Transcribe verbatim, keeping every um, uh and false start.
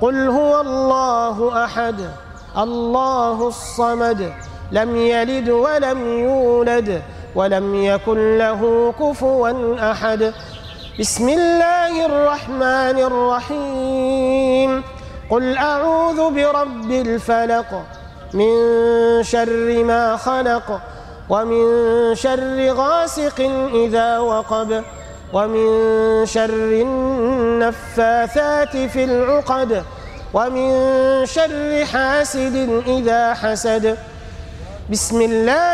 قل هو الله أحد الله الصمد لم يلد ولم يولد ولم يكن له كفوا أحد. بسم الله الرحمن الرحيم. قل أعوذ برب الفلق من شر ما خلق ومن شر غاسق إذا وقب ومن شر النفاثات في العقد ومن شر حاسد إذا حسد. بسم الله